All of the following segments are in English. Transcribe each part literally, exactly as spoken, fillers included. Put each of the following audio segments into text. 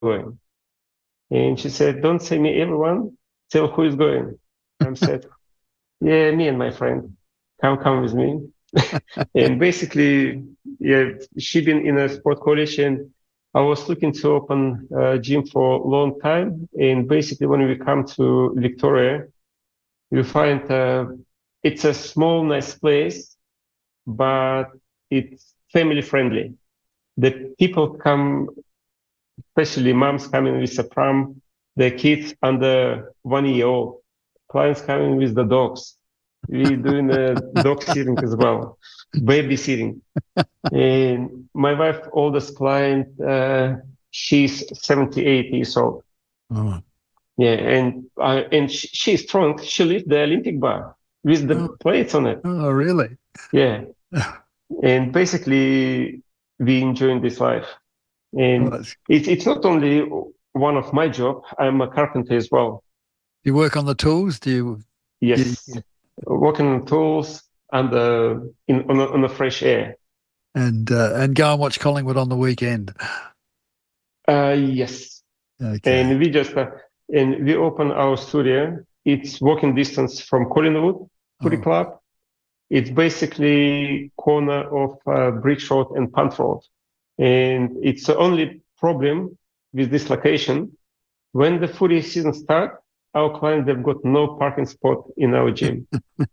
going? And she said, don't say me everyone, tell who is going. I said, yeah, me and my friend. Come, come with me. And basically, yeah, she been in a sport coalition. I was looking to open a gym for a long time. And basically, when we come to Victoria, you find uh, it's a small, nice place, but it's family friendly. The people come, especially moms coming with a pram, the kids under one year old, clients coming with the dogs. We doing a dog sitting as well, babysitting. And my wife, oldest client, uh, she's seventy-eight years old. Oh. Yeah, and uh, and she, she's strong. She lifts the Olympic bar with the Oh. plates on it. Oh, really? Yeah, and basically we enjoying this life. And Well, it's it's not only one of my job. I'm a carpenter as well. you work on the tools? Do you? Yes, you- working on tools and uh, in on the, on the fresh air. and uh, and go and watch Collingwood on the weekend. Uh, yes, Okay. and we just uh, and we open our studio. It's walking distance from Collingwood Footy Oh. Club. It's basically corner of uh, Bridge Road and Punt Road, and it's the only problem with this location. When the footy season starts, our clients they've got no parking spot in our gym.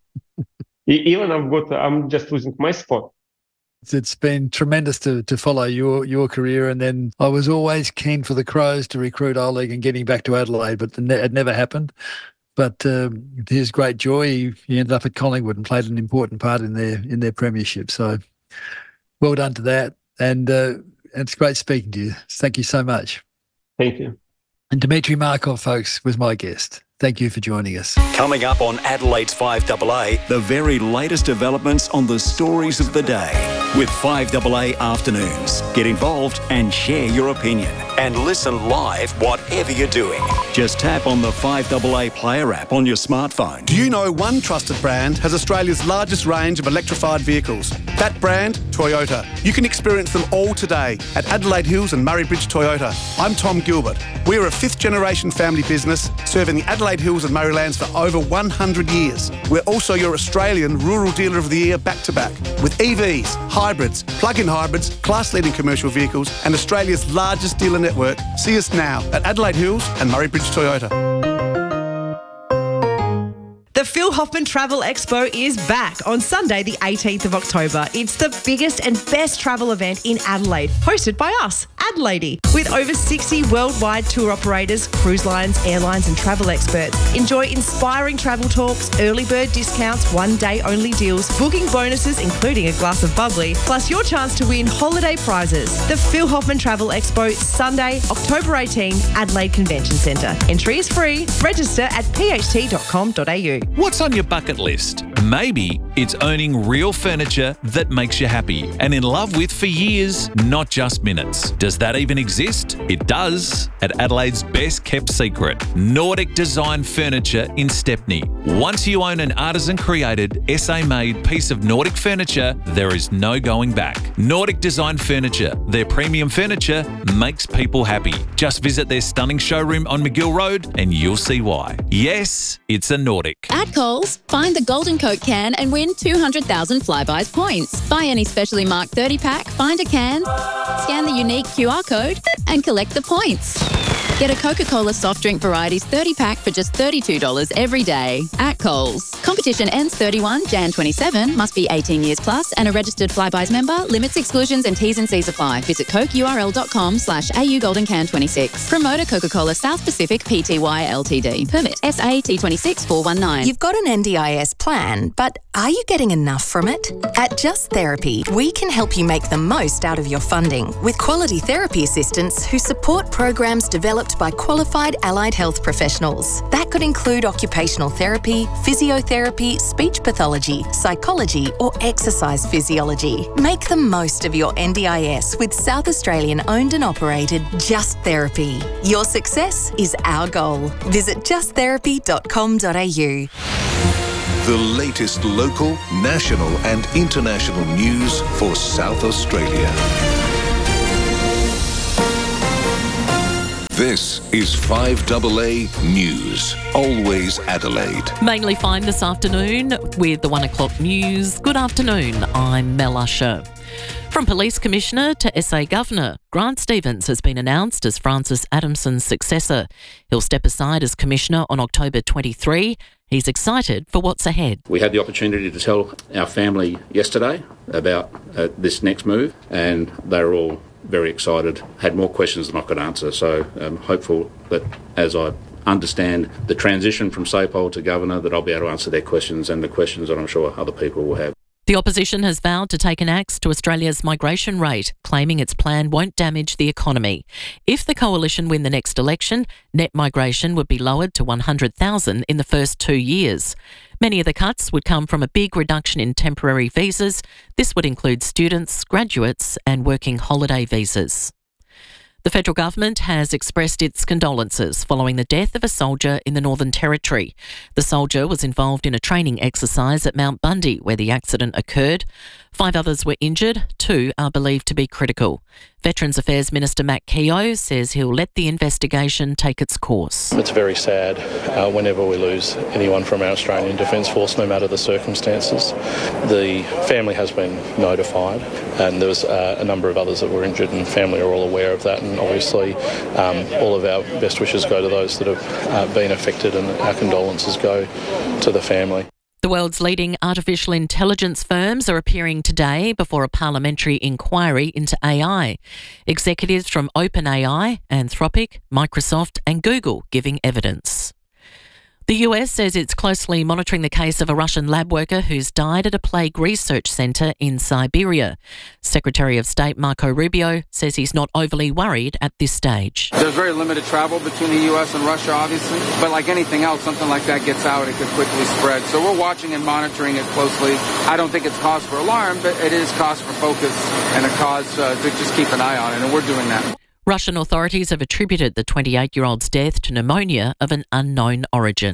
E- Even I've got, I'm just losing my spot. It's- It's been tremendous to to follow your your career, and then I was always keen for the Crows to recruit Oleg and getting back to Adelaide, but the ne- it never happened. But um, to his great joy, he, he ended up at Collingwood and played an important part in their in their premiership. So, well done to that, and uh, it's great speaking to you. Thank you so much. Thank you. And Dimitri Markov, folks, was my guest. Thank you for joining us. Coming up on Adelaide's five A A, the very latest developments on the stories of the day with five A A Afternoons. Get involved and share your opinion. And listen live whatever you're doing. Just tap on the five A A Player app on your smartphone. Do you know one trusted brand has Australia's largest range of electrified vehicles? That brand, Toyota. You can experience them all today at Adelaide Hills and Murray Bridge Toyota. I'm Tom Gilbert. We're a fifth generation family business serving the Adelaide Hills and Murraylands for over one hundred years. We're also your Australian Rural Dealer of the Year back to back with E Vs, hybrids, plug-in hybrids, class-leading commercial vehicles and Australia's largest dealer network. See us now at Adelaide Hills and Murray Bridge Toyota. The Phil Hoffman Travel Expo is back on Sunday, the eighteenth of October. It's the biggest and best travel event in Adelaide, hosted by us, Adelaide. With over sixty worldwide tour operators, cruise lines, airlines and travel experts. Enjoy inspiring travel talks, early bird discounts, one-day only deals, booking bonuses including a glass of bubbly, plus your chance to win holiday prizes. The Phil Hoffman Travel Expo, Sunday, October eighteenth, Adelaide Convention Centre. Entry is free. Register at p h t dot com dot a u. What's on your bucket list? Maybe it's owning real furniture that makes you happy and in love with for years, not just minutes. Does that even exist? It does at Adelaide's best kept secret, Nordic Design Furniture in Stepney. Once you own an artisan created, S A made piece of Nordic furniture, there is no going back. Nordic Design Furniture, their premium furniture makes people happy. Just visit their stunning showroom on McGill Road and you'll see why. Yes, it's a Nordic. At Coles, find the Golden Coke can and win two hundred thousand Flybuys points. Buy any specially marked thirty pack, find a can, scan the unique Q R code and collect the points. Get a Coca-Cola soft drink varieties thirty pack for just thirty-two dollars every day at Coles. Competition ends thirty-first of January twenty-seven, must be eighteen years plus and a registered Flybuys member. Limits, exclusions and T's and C's apply. Visit cokeurl.com slash AU Golden Can twenty-six. Promoter Coca-Cola South Pacific Pty Ltd. Permit S A T twenty-six four one nine. You've got an N D I S plan, but are you getting enough from it? At Just Therapy, we can help you make the most out of your funding with quality therapy assistants who support programs developed by qualified allied health professionals. That could include occupational therapy, physiotherapy, speech pathology, psychology, or exercise physiology. Make the most of your N D I S with South Australian owned and operated Just Therapy. Your success is our goal. Visit just therapy dot com dot a u. The latest local, national and international news for South Australia. This is five A A News. Always Adelaide. Mainly fine this afternoon with the one o'clock news. Good afternoon, I'm Mel Usher. From Police Commissioner to S A Governor, Grant Stevens has been announced as Francis Adamson's successor. He'll step aside as Commissioner on October twenty-third. He's excited for what's ahead. We had the opportunity to tell our family yesterday about uh, this next move, and they were all very excited, had more questions than I could answer. So I'm hopeful that as I understand the transition from SAPOL to Governor, that I'll be able to answer their questions and the questions that I'm sure other people will have. The opposition has vowed to take an axe to Australia's migration rate, claiming its plan won't damage the economy. If the coalition win the next election, net migration would be lowered to one hundred thousand in the first two years. Many of the cuts would come from a big reduction in temporary visas. This would include students, graduates and working holiday visas. The federal government has expressed its condolences following the death of a soldier in the Northern Territory. The soldier was involved in a training exercise at Mount Bundy where the accident occurred. Five others were injured, two are believed to be critical. Veterans Affairs Minister Matt Keogh says he'll let the investigation take its course. It's very sad uh, whenever we lose anyone from our Australian Defence Force, no matter the circumstances. The family has been notified and there was uh, a number of others that were injured, and family are all aware of that, and obviously um, all of our best wishes go to those that have uh, been affected, and our condolences go to the family. The world's leading artificial intelligence firms are appearing today before a parliamentary inquiry into A I. Executives from OpenAI, Anthropic, Microsoft and Google giving evidence. The U S says it's closely monitoring the case of a Russian lab worker who's died at a plague research centre in Siberia. Secretary of State Marco Rubio says he's not overly worried at this stage. There's very limited travel between the U S and Russia, obviously, but like anything else, something like that gets out, it could quickly spread. So we're watching and monitoring it closely. I don't think it's cause for alarm, but it is cause for focus and a cause uh, to just keep an eye on it, and we're doing that. Russian authorities have attributed the twenty-eight-year-old's death to pneumonia of an unknown origin.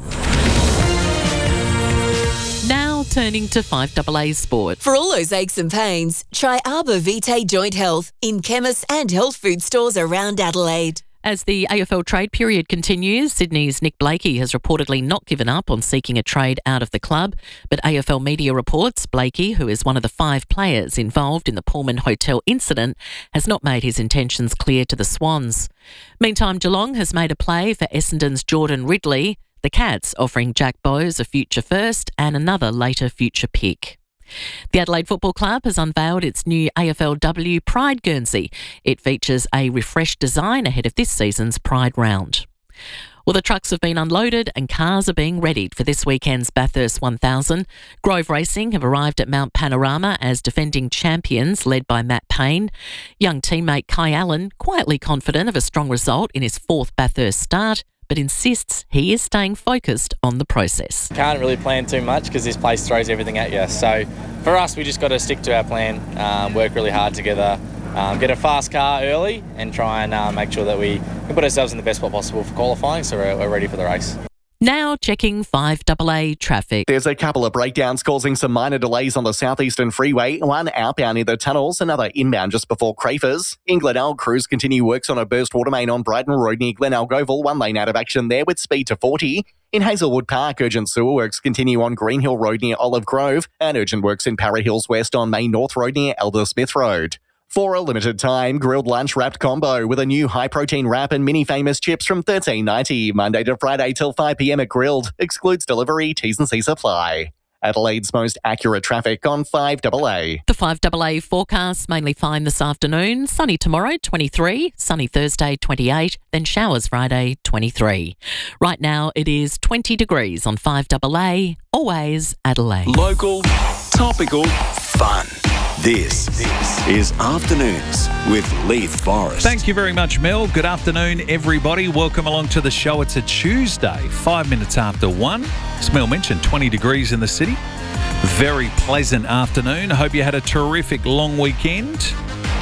Now turning to five A A Sport. For all those aches and pains, try Arbor Vitae Joint Health in chemists and health food stores around Adelaide. As the A F L trade period continues, Sydney's Nick Blakey has reportedly not given up on seeking a trade out of the club. But A F L media reports Blakey, who is one of the five players involved in the Pullman Hotel incident, has not made his intentions clear to the Swans. Meantime, Geelong has made a play for Essendon's Jordan Ridley, the Cats offering Jack Bowes a future first and another later future pick. The Adelaide Football Club has unveiled its new A F L W Pride Guernsey. It features a refreshed design ahead of this season's Pride round. Well, the trucks have been unloaded and cars are being readied for this weekend's Bathurst one thousand. Grove Racing have arrived at Mount Panorama as defending champions led by Matt Payne. Young teammate Kai Allen quietly confident of a strong result in his fourth Bathurst start, but insists he is staying focused on the process. Can't really plan too much because this place throws everything at you. So for us, we just got to stick to our plan, um, work really hard together, um, get a fast car early and try and uh, make sure that we can put ourselves in the best spot possible for qualifying so we're, we're ready for the race. Now checking five A A traffic. There's a couple of breakdowns causing some minor delays on the southeastern freeway. One outbound near the tunnels, another inbound just before Crafers. In Glenelg, crews continue works on a burst water main on Brighton Road near Glenelg Oval. One lane out of action there with speed to forty. In Hazelwood Park, urgent sewer works continue on Greenhill Road near Olive Grove, and urgent works in Para Hills West on Main North Road near Elder Smith Road. For a limited time, grilled lunch wrapped combo with a new high-protein wrap and mini famous chips from thirteen ninety, Monday to Friday till five p m at Grilled. Excludes delivery, T's and C's apply. Adelaide's most accurate traffic on five A A. The five A A forecast mainly fine this afternoon. Sunny tomorrow, twenty-three. Sunny Thursday, twenty-eight. Then showers Friday, twenty-three. Right now it is twenty degrees on five A A. Always Adelaide. Local, topical, fun. This is Afternoons with Leith Forrest. Thank you very much, Mel. Good afternoon, everybody. Welcome along to the show. It's a Tuesday, five minutes after one. As Mel mentioned, twenty degrees in the city. Very pleasant afternoon. Hope you had a terrific long weekend.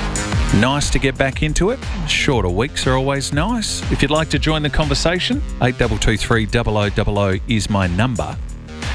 Nice to get back into it. Shorter weeks are always nice. If you'd like to join the conversation, eight two two three, zero zero zero zero is my number.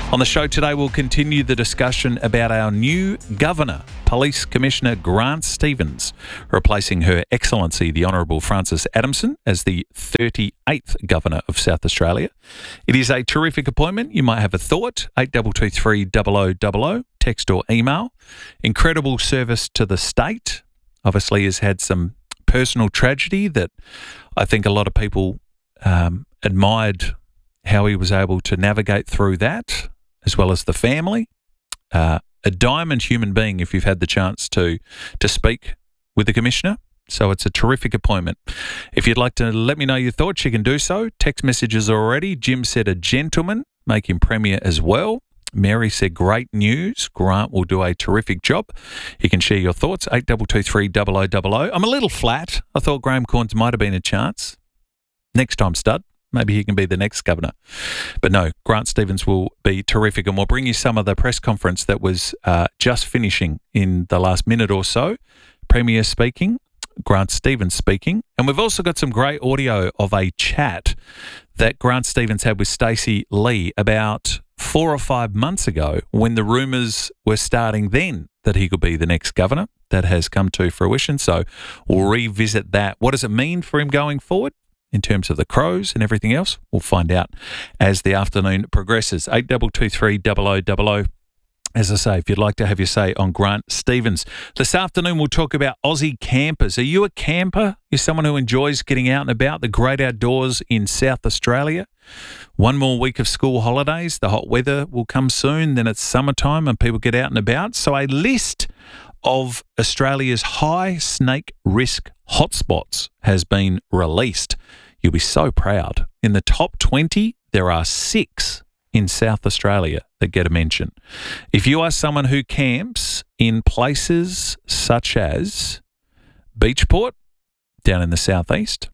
On the show today, we'll continue the discussion about our new governor, Police Commissioner Grant Stevens, replacing Her Excellency the Honourable Frances Adamson as the thirty-eighth Governor of South Australia. It is a terrific appointment. You might have a thought. eight two two three zero zero zero zero, text or email. Incredible service to the state. Obviously has had some personal tragedy that I think a lot of people um, admired how he was able to navigate through that, as well as the family. Uh, a diamond human being if you've had the chance to to speak with the Commissioner. So it's a terrific appointment. If you'd like to let me know your thoughts, you can do so. Text messages already. Jim said a gentleman, make him Premier as well. Mary said great news. Grant will do a terrific job. You can share your thoughts. eight two two three zero zero zero zero. I'm a little flat. I thought Graham Corns might have been a chance. Next time, stud. Maybe he can be the next governor. But no, Grant Stevens will be terrific, and we'll bring you some of the press conference that was uh, just finishing in the last minute or so. Premier speaking, Grant Stevens speaking, and we've also got some great audio of a chat that Grant Stevens had with Stacey Lee about four or five months ago when the rumours were starting then that he could be the next governor. That has come to fruition, so we'll revisit that. What does it mean for him going forward? In terms of the Crows and everything else, we'll find out as the afternoon progresses. eight two two three zero zero zero zero. As I say, if you'd like to have your say on Grant Stevens. This afternoon, we'll talk about Aussie campers. Are you a camper? You're someone who enjoys getting out and about the great outdoors in South Australia? One more week of school holidays. The hot weather will come soon. Then it's summertime and people get out and about. So a list of Australia's high snake risk hotspots has been released. You'll be so proud. In the top twenty, there are six in South Australia that get a mention. If you are someone who camps in places such as Beachport, down in the southeast,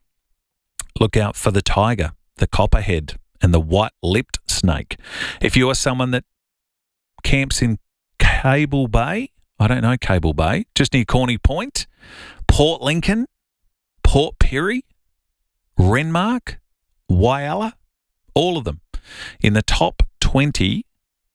look out for the tiger, the copperhead, and the white-lipped snake. If you are someone that camps in Cable Bay, I don't know Cable Bay, just near Corny Point, Port Lincoln, Port Pirie, Renmark, Whyalla, all of them in the top twenty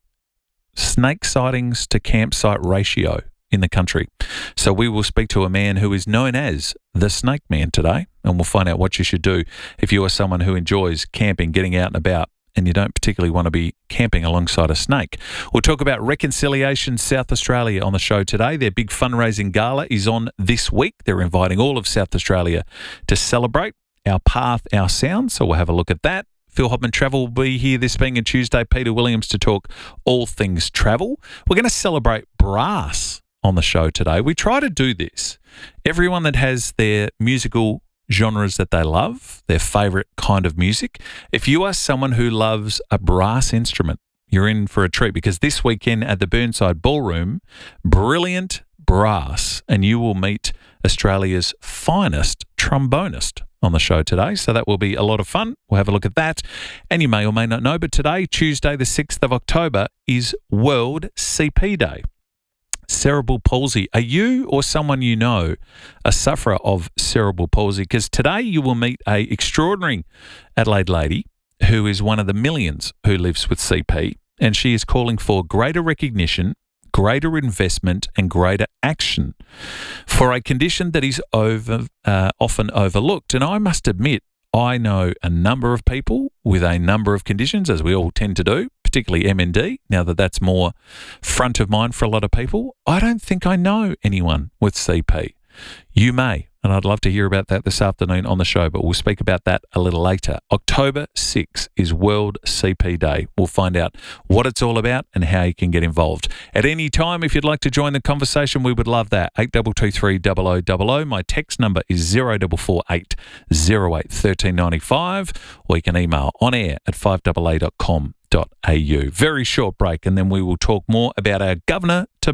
snake sightings to campsite ratio in the country. So we will speak to a man who is known as the Snake Man today, and we'll find out what you should do if you are someone who enjoys camping, getting out and about, and you don't particularly want to be camping alongside a snake. We'll talk about Reconciliation South Australia on the show today. Their big fundraising gala is on this week. They're inviting all of South Australia to celebrate Our Path, Our Sound, so we'll have a look at that. Phil Hopman Travel will be here this being a Tuesday. Peter Williams to talk all things travel. We're going to celebrate brass on the show today. We try to do this. Everyone that has their musical genres that they love, their favourite kind of music. If you are someone who loves a brass instrument, you're in for a treat, because this weekend at the Burnside Ballroom, brilliant brass, and you will meet Australia's finest trombonist on the show today. So that will be a lot of fun. We'll have a look at that. And you may or may not know, but today, Tuesday, the sixth of October, is World C P Day. Cerebral palsy. Are you or someone you know a sufferer of cerebral palsy? Because today you will meet a extraordinary Adelaide lady who is one of the millions who lives with C P, and she is calling for greater recognition, greater investment and greater action for a condition that is over uh, often overlooked. And I must admit, I know a number of people with a number of conditions, as we all tend to do, particularly M N D, now that that's more front of mind for a lot of people. I don't think I know anyone with C P. You may, and I'd love to hear about that this afternoon on the show, but we'll speak about that a little later. October sixth is World C P Day. We'll find out what it's all about and how you can get involved. At any time, if you'd like to join the conversation, we would love that. eight two two three zero zero zero zero. My text number is zero four four eight zero eight one three nine five, or you can email on air at five a a dot com dot a u. Very short break, and then we will talk more about our governor to be,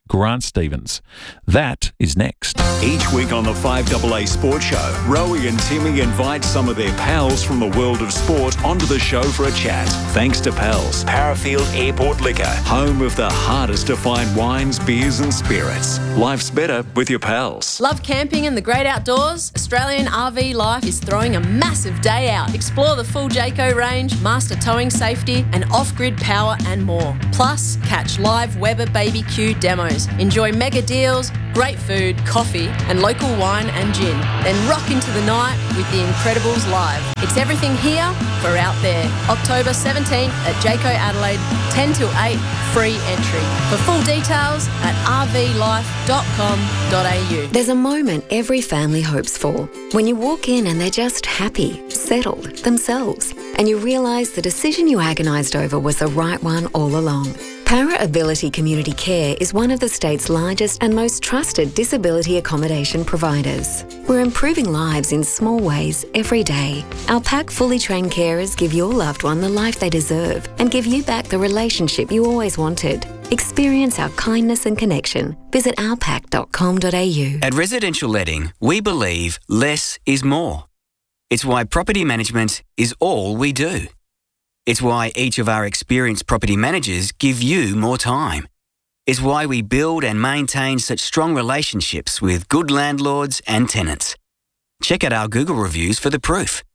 Grant Stevens. That is next. Each week on the five A A Sports Show, Rowie and Timmy invite some of their pals from the world of sport onto the show for a chat. Thanks to Pals, Parafield Airport Liquor, home of the hardest to find wines, beers and spirits. Life's better with your pals. Love camping and the great outdoors? Australian R V Life is throwing a massive day out. Explore the full Jayco range, master towing safety and off-grid power and more. Plus, catch live Weber B B Q demos. Enjoy mega deals, great food, coffee and local wine and gin. Then rock into the night with the Incredibles live. It's everything here for out there. October seventeenth at Jayco Adelaide, ten till eight, free entry. For full details at r v life dot com dot a u. There's a moment every family hopes for. When you walk in and they're just happy, settled, themselves, and you realise the decision you agonised over was the right one all along. Para Ability Community Care is one of the state's largest and most trusted disability accommodation providers. We're improving lives in small ways every day. Our P A C fully trained carers give your loved one the life they deserve and give you back the relationship you always wanted. Experience our kindness and connection. Visit our pac dot com dot a u. At Residential Letting, we believe less is more. It's why property management is all we do. It's why each of our experienced property managers give you more time. It's why we build and maintain such strong relationships with good landlords and tenants. Check out our Google reviews for the proof.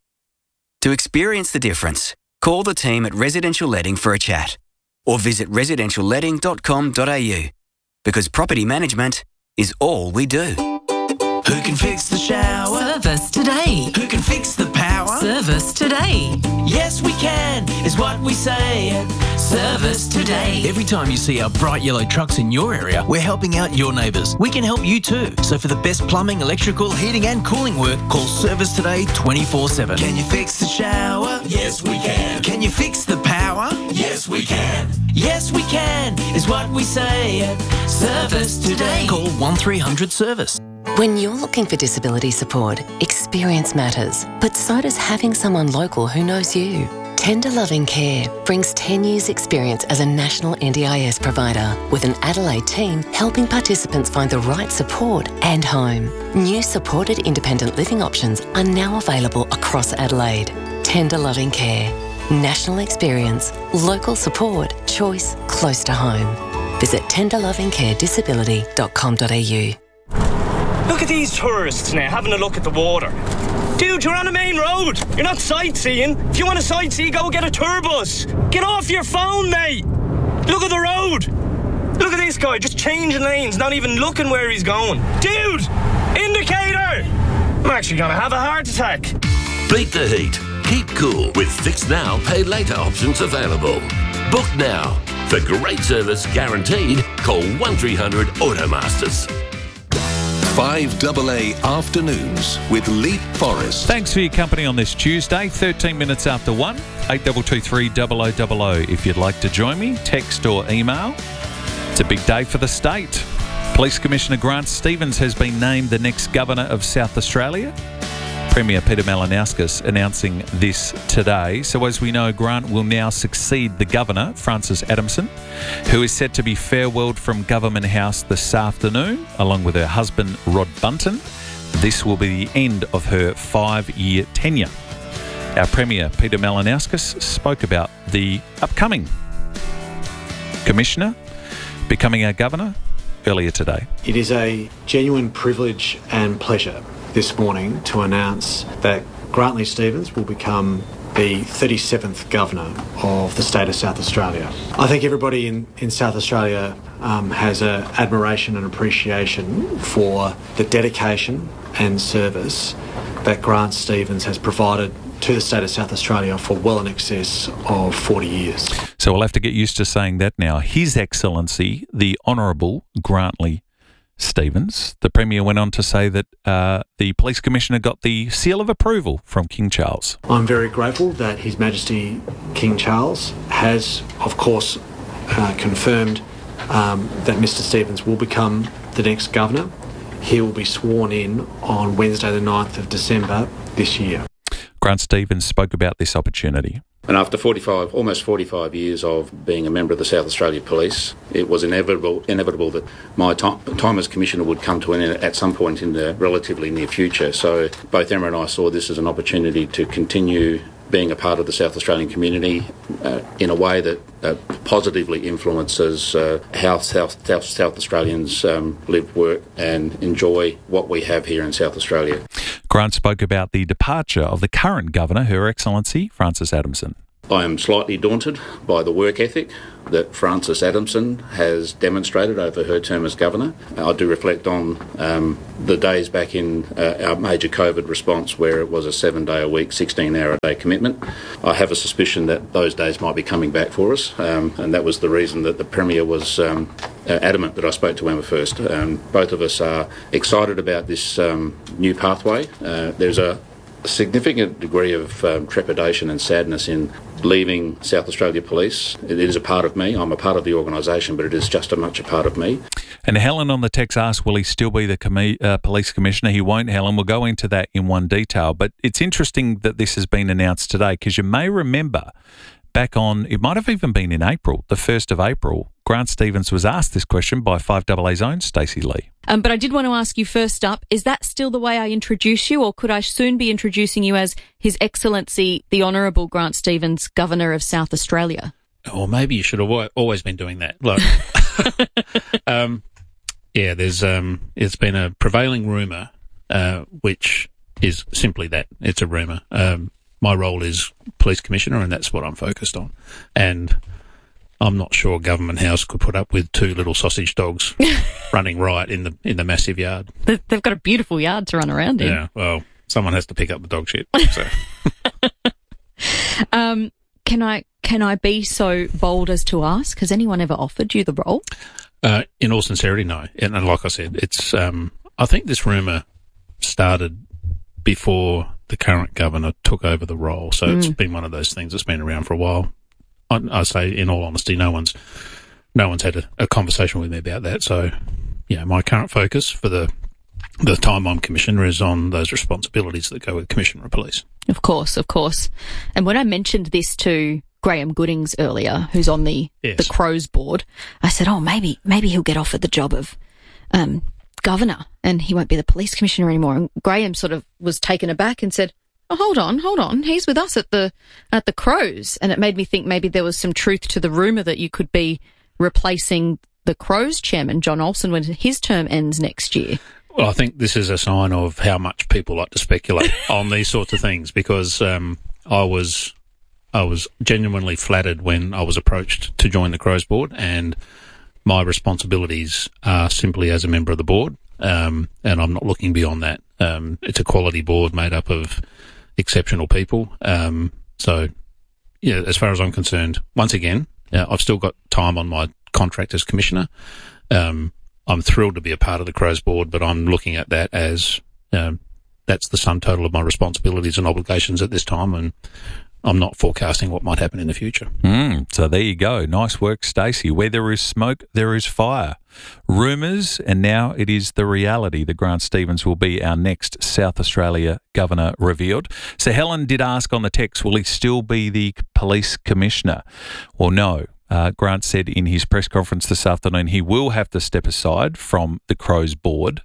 To experience the difference, call the team at Residential Letting for a chat or visit residential letting dot com dot a u because property management is all we do. Who can fix the shower? Service today. Who can fix the power? Service today. Yes, we can, is what we say. Service today. Every time you see our bright yellow trucks in your area, we're helping out your neighbours. We can help you too. So for the best plumbing, electrical, heating and cooling work, call Service Today twenty-four seven. Can you fix the shower? Yes, we can. Can you fix the power? Yes, we can. Yes, we can, is what we say. Service Today. Call one three hundred service. When you're looking for disability support, experience matters, but so does having someone local who knows you. Tender Loving Care brings ten years experience as a national N D I S provider with an Adelaide team helping participants find the right support and home. New supported independent living options are now available across Adelaide. Tender Loving Care. National experience, local support, choice close to home. Visit tender loving care disability dot com dot a u. Look at these tourists now having a look at the water. Dude, you're on a main road. You're not sightseeing. If you want to sightsee, go get a tour bus. Get off your phone, mate. Look at the road. Look at this guy just changing lanes, not even looking where he's going. Dude, indicator. I'm actually going to have a heart attack. Beat the heat. Keep cool with Fix Now, Pay Later options available. Book now. For great service guaranteed, call one three hundred Automasters. five A A Afternoons with Leap Forest. Thanks for your company on this Tuesday, thirteen minutes after one, eight two two three double oh double oh. If you'd like to join me, text or email. It's a big day for the state. Police Commissioner Grant Stevens has been named the next Governor of South Australia. Premier Peter Malinauskas announcing this today. So as we know, Grant will now succeed the Governor, Frances Adamson, who is set to be farewelled from Government House this afternoon, along with her husband, Rod Bunton. This will be the end of her five-year tenure. Our Premier, Peter Malinauskas, spoke about the upcoming Commissioner becoming our Governor earlier today. It is a genuine privilege and pleasure this morning to announce that Grant Stevens will become the thirty-seventh Governor of the state of South Australia. I think everybody in, in South Australia um, has an admiration and appreciation for the dedication and service that Grant Stevens has provided to the state of South Australia for well in excess of forty years. So we'll have to get used to saying that now. His Excellency, the Honourable Grantley Stevens. The Premier went on to say that uh, the Police Commissioner got the seal of approval from King Charles. I'm very grateful that His Majesty King Charles has, of course, uh, confirmed um, that Mister Stevens will become the next Governor. He will be sworn in on Wednesday the ninth of December this year. Grant Stevens spoke about this opportunity. And after forty-five, almost forty-five years of being a member of the South Australia Police, it was inevitable, inevitable that my time, time as Commissioner would come to an end at some point in the relatively near future. So both Emma and I saw this as an opportunity to continue being a part of the South Australian community uh, in a way that uh, positively influences uh, how South, South, South Australians um, live, work and enjoy what we have here in South Australia. Grant spoke about the departure of the current Governor, Her Excellency Frances Adamson. I am slightly daunted by the work ethic that Frances Adamson has demonstrated over her term as Governor. I do reflect on um, the days back in uh, our major COVID response where it was a seven-day-a-week, sixteen-hour-a-day commitment. I have a suspicion that those days might be coming back for us, um, and that was the reason that the Premier was um, adamant that I spoke to Emma first. Um, both of us are excited about this um, new pathway. Uh, there's a significant degree of um, trepidation and sadness in leaving South Australia Police. It is a part of me. I'm a part of the organisation, but it is just as much a part of me. And Helen on the text asked, will he still be the com- uh, Police Commissioner? He won't, Helen. We'll go into that in one detail. But it's interesting that this has been announced today because you may remember back on, it might have even been in April, the first of April, Grant Stevens was asked this question by five A A's own Stacey Lee. Um, but I did want to ask you first up, is that still the way I introduce you, or could I soon be introducing you as His Excellency, the Honourable Grant Stevens, Governor of South Australia? Or maybe you should have always been doing that. Like, um, yeah, there's um, it's been a prevailing rumour, uh, which is simply that. It's a rumour. Um, my role is Police Commissioner, and that's what I'm focused on. And I'm not sure Government House could put up with two little sausage dogs running riot in the in the massive yard. They've got a beautiful yard to run around in. Yeah, well, someone has to pick up the dog shit. So. um, can I can I be so bold as to ask, has anyone ever offered you the role? Uh, in all sincerity, no. And, and like I said, it's um, I think this rumour started before the current governor took over the role. So mm. it's been one of those things that's been around for a while. I, I say, in all honesty, no one's no one's had a, a conversation with me about that. So, yeah, my current focus for the the time I'm Commissioner is on those responsibilities that go with Commissioner of Police. Of course, of course. And when I mentioned this to Graham Goodings earlier, who's on the, yes. the Crows board, I said, oh, maybe maybe he'll get offered the job of um, Governor and he won't be the Police Commissioner anymore. And Graham sort of was taken aback and said, oh, hold on, hold on. He's with us at the at the Crows. And it made me think maybe there was some truth to the rumour that you could be replacing the Crows chairman, John Olsen, when his term ends next year. Well, I think this is a sign of how much people like to speculate on these sorts of things, because um, I was I was genuinely flattered when I was approached to join the Crows board, and my responsibilities are simply as a member of the board, um, and I'm not looking beyond that. Um, it's a quality board made up of exceptional people. Um, so, yeah, as far as I'm concerned, once again, uh, I've still got time on my contract as Commissioner. Um, I'm thrilled to be a part of the Crows board, but I'm looking at that as um, that's the sum total of my responsibilities and obligations at this time, and I'm not forecasting what might happen in the future. Mm, so there you go. Nice work, Stacey. Where there is smoke, there is fire. Rumours, and now it is the reality that Grant Stevens will be our next South Australia Governor revealed. So Helen did ask on the text, will he still be the Police Commissioner? Well, no. Uh, Grant said in his press conference this afternoon he will have to step aside from the Crows board.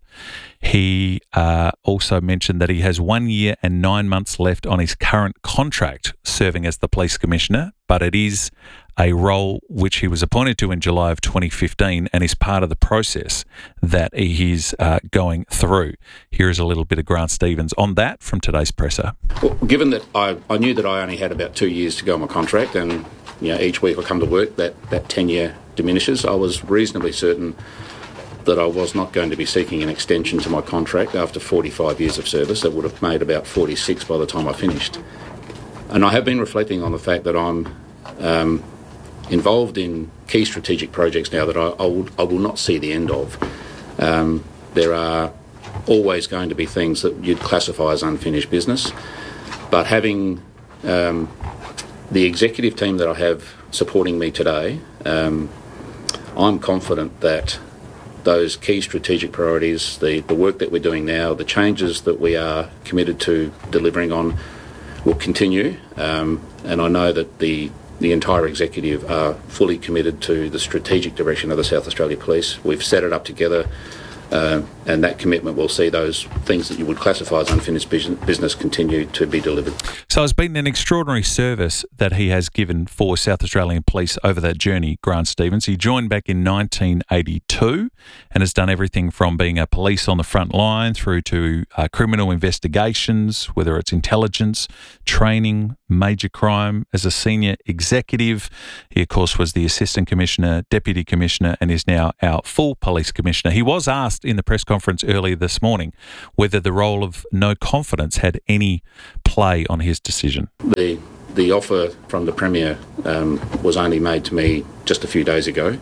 He uh, also mentioned that he has one year and nine months left on his current contract serving as the Police Commissioner, but it is a role which he was appointed to in July of twenty fifteen and is part of the process that he is uh, going through. Here is a little bit of Grant Stevens on that from today's presser. Well, given that I, I knew that I only had about two years to go on my contract, and you know, each week I come to work, that, that tenure diminishes, I was reasonably certain that I was not going to be seeking an extension to my contract after forty-five years of service. That would have made about forty-six by the time I finished. And I have been reflecting on the fact that I'm um, involved in key strategic projects now that I, I, would, I will not see the end of. Um, there are always going to be things that you'd classify as unfinished business, but having um, the executive team that I have supporting me today, um, I'm confident that those key strategic priorities, the, the work that we're doing now, the changes that we are committed to delivering on, will continue, um, and I know that the the entire executive are fully committed to the strategic direction of the South Australia Police. We've set it up together, uh, and that commitment will see those things that you would classify as unfinished business continue to be delivered. So it's been an extraordinary service that he has given for South Australian Police over that journey, Grant Stevens. He joined back in nineteen eighty-two and has done everything from being a police on the front line through to uh, criminal investigations, whether it's intelligence, training, major crime. As a senior executive, he, of course, was the Assistant Commissioner, Deputy Commissioner, and is now our full Police Commissioner. He was asked in the press conference earlier this morning whether the role of no confidence had any play on his decision. The the offer from the Premier um, was only made to me just a few days ago.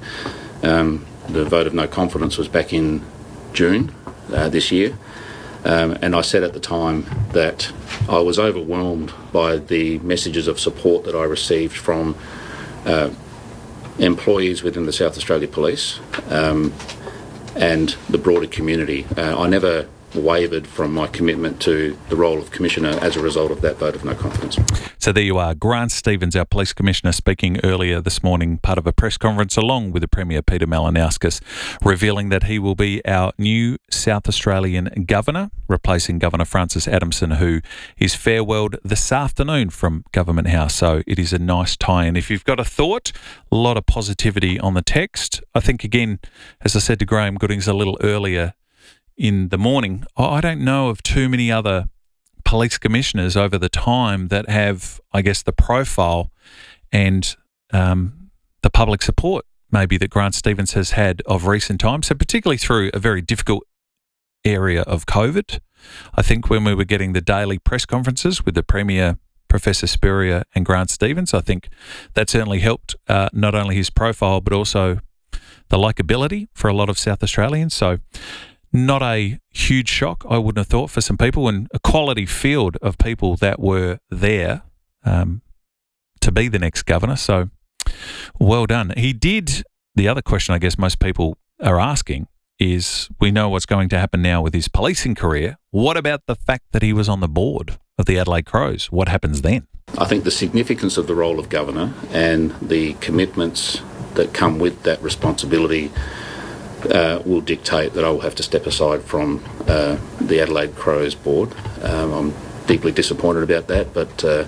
Um, the vote of no confidence was back in June uh, this year. Um, and I said at the time that I was overwhelmed by the messages of support that I received from uh, employees within the South Australia Police um, and the broader community. Uh, I never wavered from my commitment to the role of Commissioner as a result of that vote of no confidence. So there you are, Grant Stevens, our Police Commissioner, speaking earlier this morning, part of a press conference along with the Premier Peter Malinauskas, revealing that he will be our new South Australian Governor, replacing Governor Francis Adamson, who is farewelled this afternoon from Government House. So it is a nice tie-in. If you've got a thought, a lot of positivity on the text. I think, again, as I said to Graham Goodings a little earlier in the morning, I don't know of too many other police commissioners over the time that have, I guess, the profile and um, the public support maybe that Grant Stevens has had of recent times. So particularly through a very difficult area of COVID. I think when we were getting the daily press conferences with the Premier, Professor Spurrier and Grant Stevens, I think that certainly helped uh, not only his profile but also the likability for a lot of South Australians. So not a huge shock, I wouldn't have thought, for some people, and a quality field of people that were there um, to be the next governor. So well done. He did, the other question I guess most people are asking is, we know what's going to happen now with his policing career. What about the fact that he was on the board of the Adelaide Crows? What happens then? I think the significance of the role of governor and the commitments that come with that responsibility Uh, will dictate that I will have to step aside from uh, the Adelaide Crows board. Um, I'm deeply disappointed about that, but uh,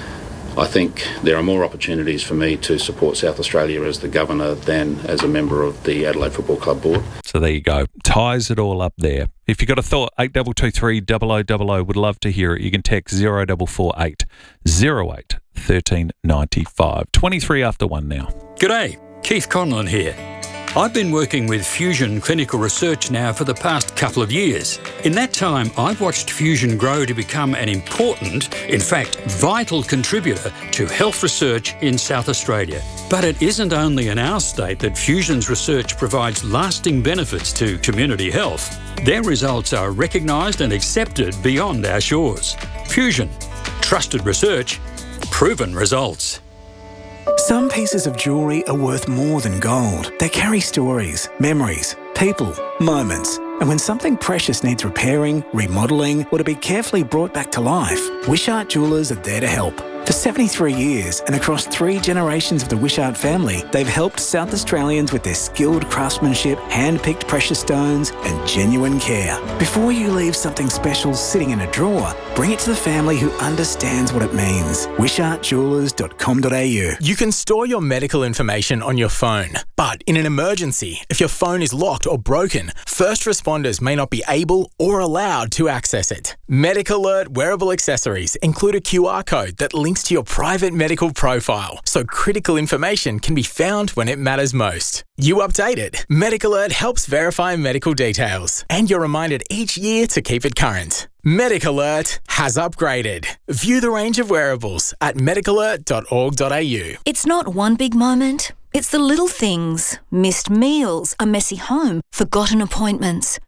I think there are more opportunities for me to support South Australia as the governor than as a member of the Adelaide Football Club board. So there you go. Ties it all up there. If you've got a thought, eight two two three, double oh double oh, would love to hear it. You can text zero four four eight, zero eight, one three nine five. twenty-three after one now. G'day, Keith Conlon here. I've been working with Fusion Clinical Research now for the past couple of years. In that time, I've watched Fusion grow to become an important, in fact, vital contributor to health research in South Australia. But it isn't only in our state that Fusion's research provides lasting benefits to community health. Their results are recognised and accepted beyond our shores. Fusion. Trusted research. Proven results. Some pieces of jewellery are worth more than gold. They carry stories, memories, people, moments. And when something precious needs repairing, remodelling, or to be carefully brought back to life, Wishart Jewellers are there to help. For seventy-three years and across three generations of the Wishart family, they've helped South Australians with their skilled craftsmanship, hand-picked precious stones and genuine care. Before you leave something special sitting in a drawer, bring it to the family who understands what it means. wishart jewellers dot com dot a u. You can store your medical information on your phone, but in an emergency, if your phone is locked or broken, first responders may not be able or allowed to access it. MedicAlert wearable accessories include a Q R code that links to your private medical profile, so critical information can be found when it matters most. You update it. MedicAlert helps verify medical details, and you're reminded each year to keep it current. MedicAlert has upgraded. View the range of wearables at medic alert dot org dot a u. It's not one big moment. It's the little things. Missed meals, a messy home, forgotten appointments.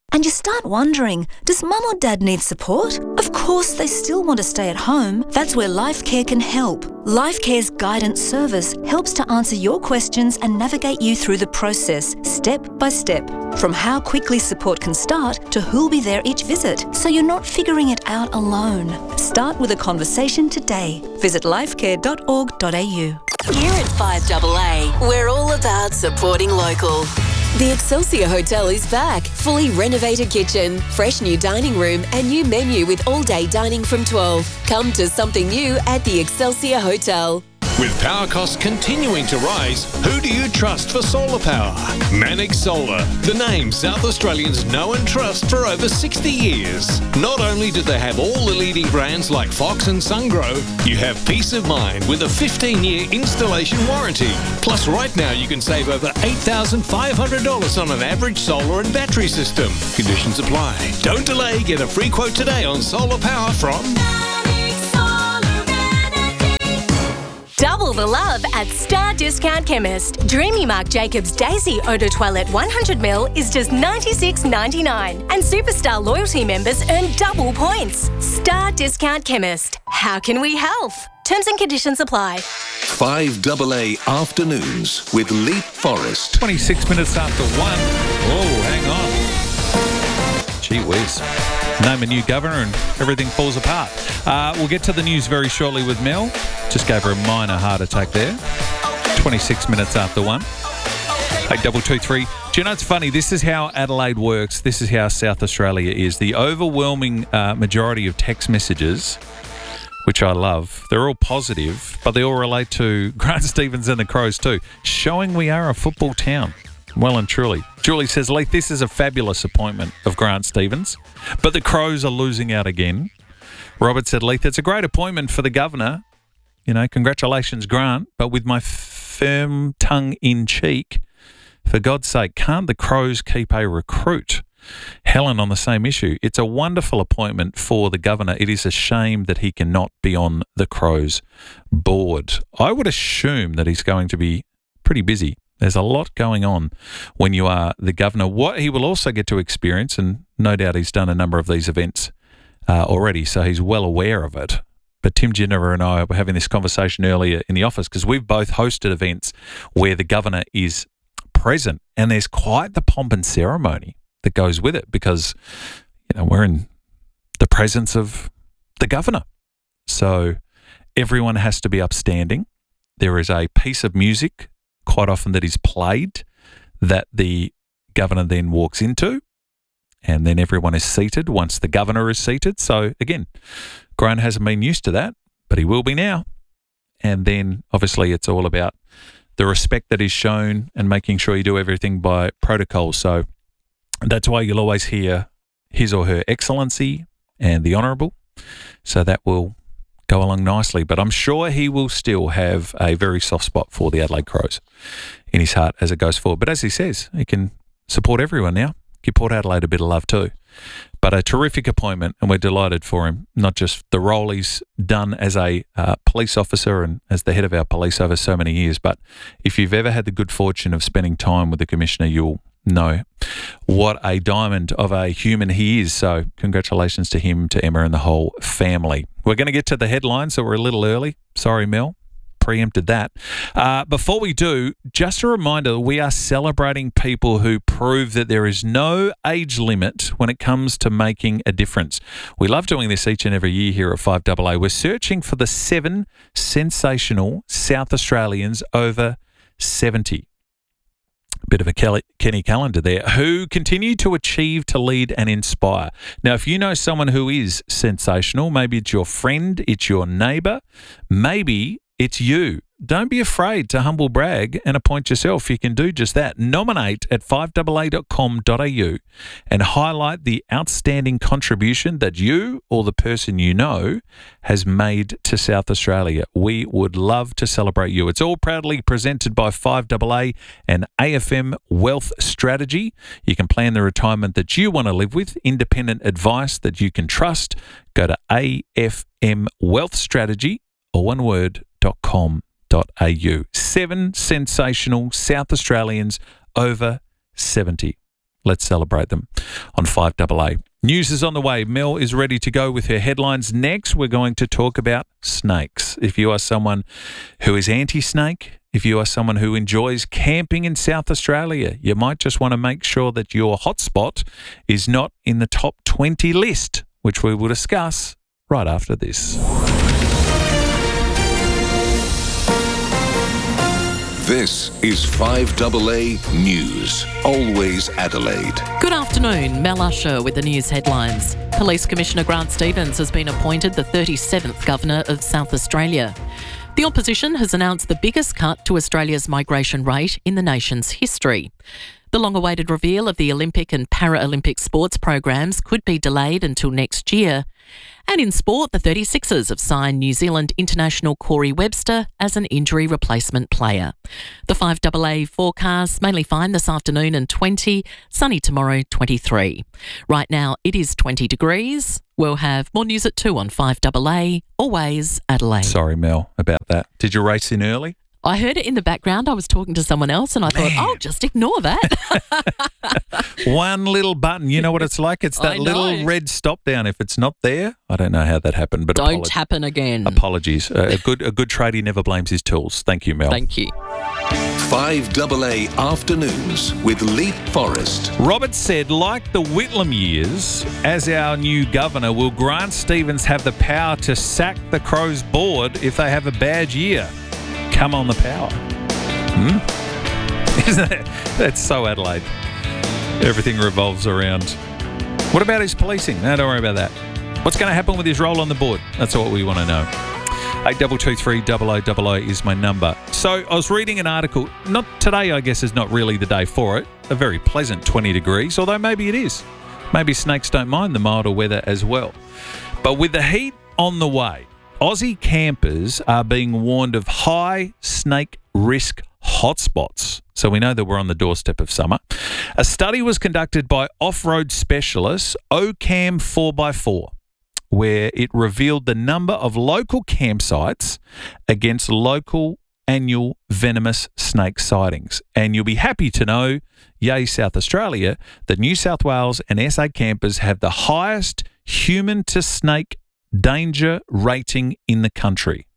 And you start wondering, does mum or dad need support? Of course, they still want to stay at home. That's where LifeCare can help. LifeCare's guidance service helps to answer your questions and navigate you through the process, step by step. From how quickly support can start to who'll be there each visit, so you're not figuring it out alone. Start with a conversation today. Visit lifecare dot org dot a u. Here at five A A, we're all about supporting local. The Excelsior Hotel is back. Fully renovated kitchen, fresh new dining room and new menu with all-day dining from twelve. Come to something new at the Excelsior Hotel. With power costs continuing to rise, who do you trust for solar power? Mannix Solar, the name South Australians know and trust for over sixty years. Not only do they have all the leading brands like Fox and Sungrow, you have peace of mind with a fifteen-year installation warranty. Plus, right now you can save over eight thousand five hundred dollars on an average solar and battery system. Conditions apply. Don't delay. Get a free quote today on solar power from... Double the love at Star Discount Chemist. Dreamy Marc Jacobs Daisy Eau de Toilette one hundred milliliters is just ninety-six ninety-nine, and Superstar loyalty members earn double points. Star Discount Chemist. How can we help? Terms and conditions apply. five A A Afternoons with Leap Forest. twenty-six minutes after one. Oh, hang on. Gee whiz. Name a new governor and everything falls apart. Uh, we'll get to the news very shortly with Mel. Just gave her a minor heart attack there. twenty-six minutes after one. eight double two three. Do you know, it's funny, this is how Adelaide works. This is how South Australia is. The overwhelming uh, majority of text messages, which I love, they're all positive, but they all relate to Grant Stevens and the Crows too, showing we are a football town. Well and truly. Julie says, Leith, this is a fabulous appointment of Grant Stevens, but the Crows are losing out again. Robert said, Leith, it's a great appointment for the governor. You know, congratulations, Grant, but with my firm tongue in cheek, for God's sake, can't the Crows keep a recruit? Helen on the same issue. It's a wonderful appointment for the governor. It is a shame that he cannot be on the Crows board. I would assume that he's going to be pretty busy. There's a lot going on when you are the governor. What he will also get to experience, and no doubt he's done a number of these events uh, already, so he's well aware of it. But Tim Ginnever and I were having this conversation earlier in the office because we've both hosted events where the governor is present, and there's quite the pomp and ceremony that goes with it because, you know, we're in the presence of the governor. So everyone has to be upstanding. There is a piece of music quite often that is played that the governor then walks into, and then everyone is seated once the governor is seated. So again, Grant hasn't been used to that, but he will be now. And then obviously it's all about the respect that is shown and making sure you do everything by protocol. So that's why you'll always hear His or Her Excellency and the Honourable. So that will go along nicely, but I'm sure he will still have a very soft spot for the Adelaide Crows in his heart as it goes forward. But as he says, he can support everyone now. Give Port Adelaide a bit of love too. But a terrific appointment, and we're delighted for him. Not just the role he's done as a uh, police officer and as the head of our police over so many years, but if you've ever had the good fortune of spending time with the Commissioner, you'll know what a diamond of a human he is. So congratulations to him, to Emma and the whole family. We're going to get to the headlines, so we're a little early. Sorry, Mel. Preempted that. Uh, before we do, just a reminder, we are celebrating people who prove that there is no age limit when it comes to making a difference. We love doing this each and every year here at five A A. We're searching for the seven sensational South Australians over seventy. Bit of a Kelly, Kenny calendar there, who continue to achieve, to lead and inspire. Now, if you know someone who is sensational, maybe it's your friend, it's your neighbour, maybe it's you. Don't be afraid to humble brag and appoint yourself. You can do just that. Nominate at five A A dot com dot a u and highlight the outstanding contribution that you or the person you know has made to South Australia. We would love to celebrate you. It's all proudly presented by five A A and A F M Wealth Strategy. You can plan the retirement that you want to live with, independent advice that you can trust. Go to A F M Wealth Strategy, or one word, dot com dot a u. Seven sensational South Australians over seventy. Let's celebrate them on five A A. News is on the way. Mel is ready to go with her headlines. Next, we're going to talk about snakes. If you are someone who is anti-snake, if you are someone who enjoys camping in South Australia, you might just want to make sure that your hotspot is not in the top twenty list, which we will discuss right after this. This is five A A News, always Adelaide. Good afternoon, Mel Usher with the news headlines. Police Commissioner Grant Stevens has been appointed the thirty-seventh Governor of South Australia. The opposition has announced the biggest cut to Australia's migration rate in the nation's history. The long-awaited reveal of the Olympic and Paralympic sports programs could be delayed until next year. And in sport, the thirty-sixers have signed New Zealand international Corey Webster as an injury replacement player. The five A A forecast, mainly fine this afternoon and twenty, sunny tomorrow twenty-three. Right now it is twenty degrees. We'll have more news at two on five A A, always Adelaide. Sorry, Mel, about that. Did you race in early? I heard it in the background. I was talking to someone else and I Man. thought, oh, just ignore that. One little button. You know what it's like? It's that little red stop down. If it's not there, I don't know how that happened. But Don't apolo- happen again. Apologies. Uh, a good a good tradie never blames his tools. Thank you, Mel. Thank you. five A A Afternoons with Leith Forrest. Robert said, like the Whitlam years, as our new governor, will Grant Stevens have the power to sack the Crows board if they have a bad year? Come on the power. Hmm? Isn't that, that's so Adelaide. Everything revolves around. What about his policing? No, don't worry about that. What's going to happen with his role on the board? That's what we want to know. eight two two three double oh double oh is my number. So I was reading an article. Not today, I guess, is not really the day for it. A very pleasant twenty degrees, although maybe it is. Maybe snakes don't mind the milder weather as well. But with the heat on the way, Aussie campers are being warned of high snake risk hotspots. So we know that we're on the doorstep of summer. A study was conducted by off-road specialist Ocam four by four, where it revealed the number of local campsites against local annual venomous snake sightings. And you'll be happy to know, yay South Australia, that New South Wales and S A campers have the highest human-to-snake danger rating in the country.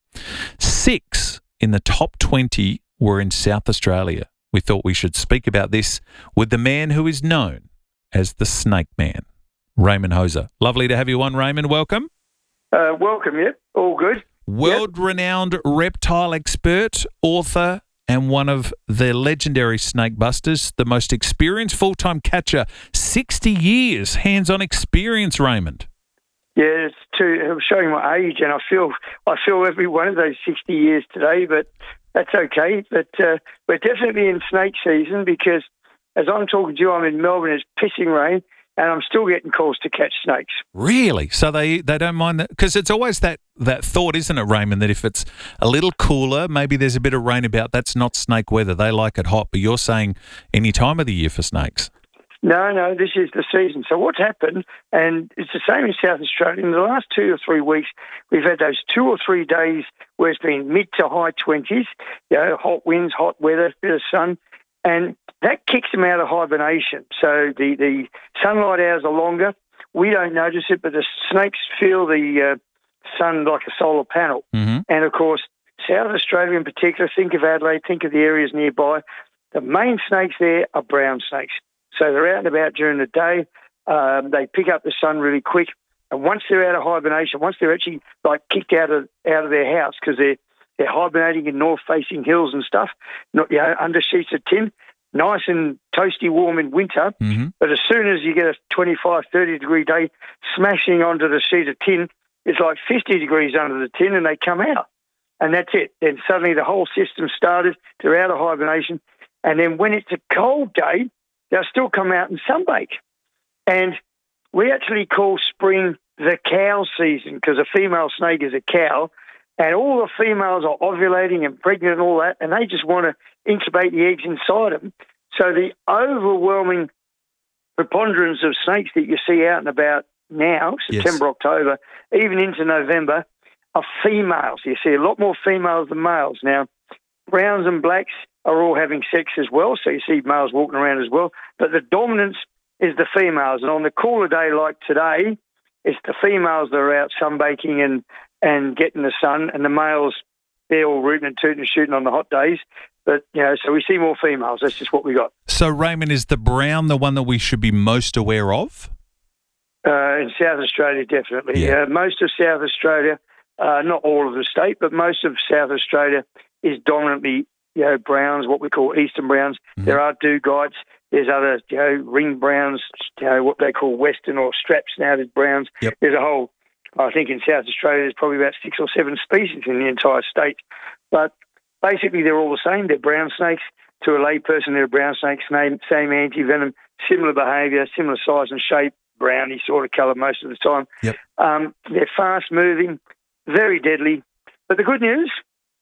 Six in the top twenty were in South Australia. We thought we should speak about this with the man who is known as the Snake Man, Raymond Hoser. Lovely to have you on, Raymond. Welcome. Uh, welcome, yeah. All good. World-renowned yep. reptile expert, author, and one of the legendary snake busters, the most experienced full-time catcher, sixty years hands-on experience, Raymond. Yeah, it's too, I'm showing my age, and I feel I feel every one of those sixty years today, but that's okay. But uh, we're definitely in snake season because as I'm talking to you, I'm in Melbourne, it's pissing rain, and I'm still getting calls to catch snakes. Really? So they, they don't mind that? Because it's always that, that thought, isn't it, Raymond, that if it's a little cooler, maybe there's a bit of rain about, that's not snake weather. They like it hot, but you're saying any time of the year for snakes. No, no, this is the season. So what's happened, and it's the same in South Australia, in the last two or three weeks, we've had those two or three days where it's been mid to high twenties, you know, hot winds, hot weather, bit of sun, and that kicks them out of hibernation. So the, the sunlight hours are longer. We don't notice it, but the snakes feel the uh, sun like a solar panel. Mm-hmm. And, of course, South Australia in particular, think of Adelaide, think of the areas nearby, the main snakes there are brown snakes. So they're out and about during the day. Um, they pick up the sun really quick. And once they're out of hibernation, once they're actually like kicked out of out of their house because they're they're hibernating in north-facing hills and stuff, not you know under sheets of tin, nice and toasty warm in winter. Mm-hmm. But as soon as you get a twenty-five, thirty degree day, smashing onto the sheet of tin, it's like fifty degrees under the tin, and they come out, and that's it. Then suddenly the whole system started. They're out of hibernation, and then when it's a cold day, they'll still come out and sunbake. And we actually call spring the cow season because a female snake is a cow, and all the females are ovulating and pregnant and all that, and they just want to incubate the eggs inside them. So the overwhelming preponderance of snakes that you see out and about now, September, yes. October, even into November, are females. You see a lot more females than males. Now, browns and blacks are all having sex as well, so you see males walking around as well. But the dominance is the females. And on the cooler day like today, it's the females that are out sunbaking and, and getting the sun, and the males, they're all rooting and tooting and shooting on the hot days. But, you know, so we see more females. That's just what we got. So, Raymond, is the brown the one that we should be most aware of? Uh, in South Australia, definitely. Yeah. Uh, most of South Australia, uh, not all of the state, but most of South Australia is dominantly, you know, browns, what we call eastern browns. Mm-hmm. There are dugonites. There's other, you know, ring browns, you know, what they call western or strap-snouted browns. Yep. There's a whole, I think in South Australia, there's probably about six or seven species in the entire state. But basically, they're all the same. They're brown snakes. To a layperson, they're brown snakes, same, same anti-venom, similar behaviour, similar size and shape, browny sort of colour most of the time. Yep. Um, they're fast-moving, very deadly. But the good news,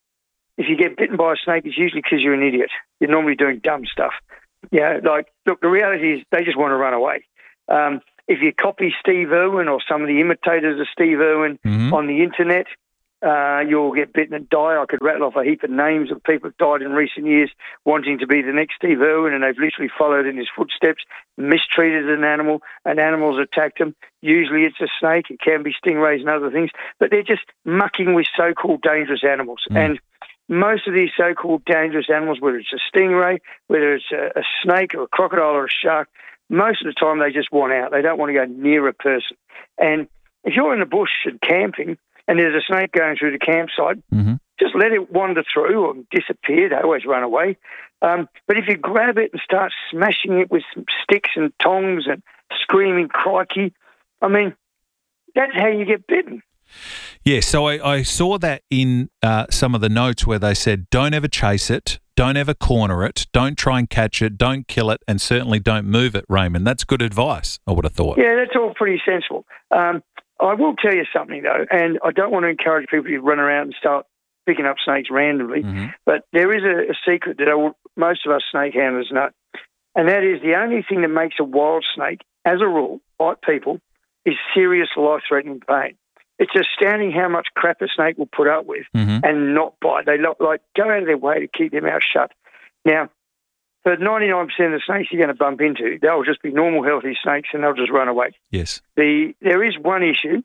if you get bitten by a snake, it's usually because you're an idiot. You're normally doing dumb stuff. Yeah, like, look, the reality is they just want to run away. Um, if you copy Steve Irwin or some of the imitators of Steve Irwin mm-hmm. on the internet, uh, you'll get bitten and die. I could rattle off a heap of names of people who've died in recent years wanting to be the next Steve Irwin, and they've literally followed in his footsteps, mistreated an animal, and animals attacked them. Usually it's a snake. It can be stingrays and other things, but they're just mucking with so-called dangerous animals. Mm. And most of these so-called dangerous animals, whether it's a stingray, whether it's a, a snake or a crocodile or a shark, most of the time they just want out. They don't want to go near a person. And if you're in the bush and camping and there's a snake going through the campsite, mm-hmm. just let it wander through or disappear. They always run away. Um, but if you grab it and start smashing it with some sticks and tongs and screaming crikey, I mean, that's how you get bitten. Yeah, so I, I saw that in uh, some of the notes where they said, don't ever chase it, don't ever corner it, don't try and catch it, don't kill it, and certainly don't move it, Raymond. That's good advice, I would have thought. Yeah, that's all pretty sensible. Um, I will tell you something, though, and I don't want to encourage people to run around and start picking up snakes randomly, mm-hmm. but there is a, a secret that I will, most of us snake handlers know, and that is the only thing that makes a wild snake, as a rule, bite people, is serious life-threatening pain. It's astounding how much crap a snake will put up with mm-hmm. and not bite. They like go out of their way to keep their mouth shut. Now, for ninety-nine percent of the snakes you're going to bump into, they'll just be normal, healthy snakes and they'll just run away. Yes. The There is one issue.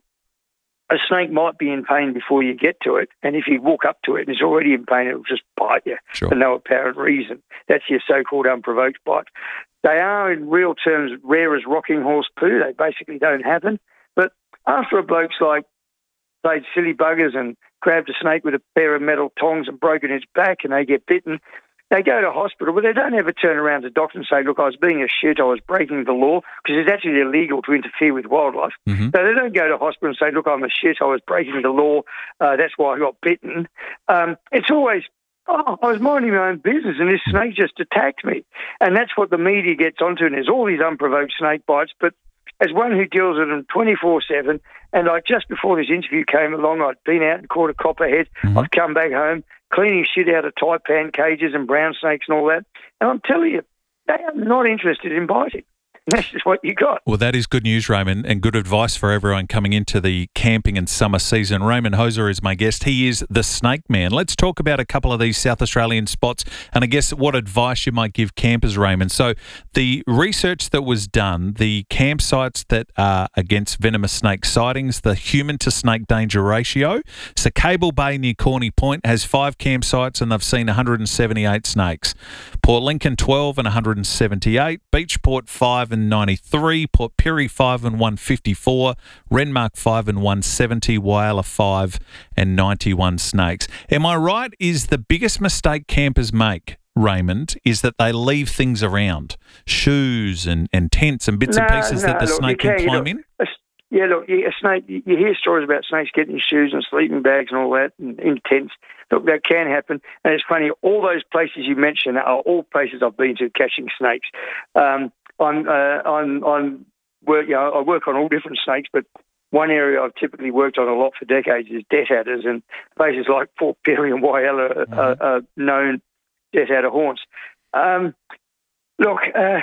A snake might be in pain before you get to it, and if you walk up to it and it's already in pain, it'll just bite you sure. for no apparent reason. That's your so-called unprovoked bite. They are, in real terms, rare as rocking horse poo. They basically don't happen. But after a bloke's like, played silly buggers and grabbed a snake with a pair of metal tongs and broken its back and they get bitten, they go to hospital, but they don't ever turn around to the doctor and say, look, I was being a shit, I was breaking the law, because it's actually illegal to interfere with wildlife. Mm-hmm. So they don't go to hospital and say, look, I'm a shit, I was breaking the law, uh, that's why I got bitten. Um, it's always, oh, I was minding my own business and this snake just attacked me. And that's what the media gets onto, and there's all these unprovoked snake bites, but as one who deals with them twenty-four seven, and like just before this interview came along, I'd been out and caught a copperhead. Mm-hmm. I've come back home, cleaning shit out of taipan cages and brown snakes and all that. And I'm telling you, they are not interested in biting. And that's just what you got. Well, that is good news, Raymond, and good advice for everyone coming into the camping and summer season. Raymond Hoser is my guest. He is the Snake Man. Let's talk about a couple of these South Australian spots and I guess what advice you might give campers, Raymond. So the research that was done, the campsites that are against venomous snake sightings, the human to snake danger ratio. So Cable Bay near Corny Point has five campsites and they've seen one hundred seventy-eight snakes. Port Lincoln twelve and one hundred seventy-eight. Beachport five and ninety-three, Port Pirie five and one fifty-four, Renmark five and one seventy, Whyalla five and ninety-one snakes. Am I right? Is the biggest mistake campers make, Raymond, is that they leave things around, shoes and, and tents and bits no, and pieces no, that the look, snake can look, climb in? A, yeah, look, a snake. You hear stories about snakes getting shoes and sleeping bags and all that in, in tents. Look, that can happen, and it's funny. All those places you mentioned are all places I've been to catching snakes. Um, I'm, uh, I'm, I'm work, you know, I work on all different snakes, but one area I've typically worked on a lot for decades is death adders, and places like Port Pirie and Whyalla mm-hmm. are, are known death adder haunts. Um, look, uh,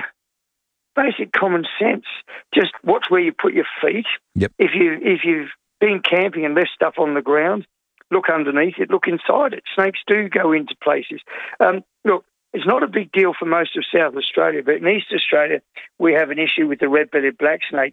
basic common sense. Just watch where you put your feet. Yep. If you if you've been camping and left stuff on the ground, look underneath it, look inside it. Snakes do go into places. Um, look, It's not a big deal for most of South Australia, but in East Australia, we have an issue with the red-bellied black snakes